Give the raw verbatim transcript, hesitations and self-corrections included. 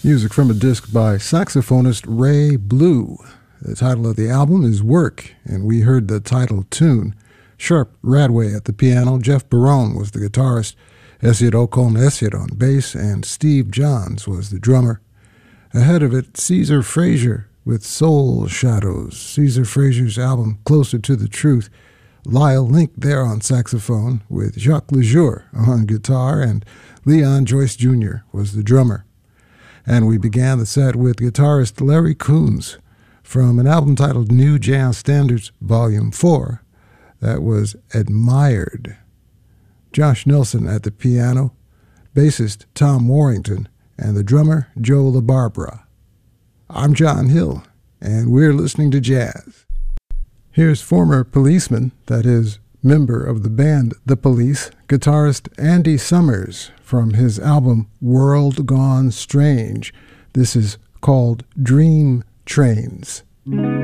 Music from a disc by saxophonist Ray Blue. The title of the album is Work, and we heard the title tune. Sharp Radway at the piano, Jeff Barone was the guitarist, Esiot Okon Esiot on bass, and Steve Johns was the drummer. Ahead of it, Caesar Frazier with Soul Shadows, Caesar Frazier's album Closer to the Truth. Lyle Link there on saxophone with Jacques Lejour on guitar, and Leon Joyce Junior was the drummer. And we began the set with guitarist Larry Coons from an album titled New Jazz Standards Volume four. That was Admired. Josh Nelson at the piano, bassist Tom Warrington, and the drummer Joe LaBarbera. I'm John Hill, and we're listening to jazz. Here's former policeman, that is, member of the band The Police, guitarist Andy Summers from his album World Gone Strange. This is called Dream Trains.